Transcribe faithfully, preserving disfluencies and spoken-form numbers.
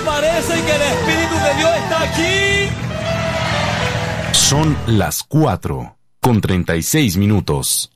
parece que el Espíritu de Dios está aquí? Son las cuatro con treinta y seis minutos.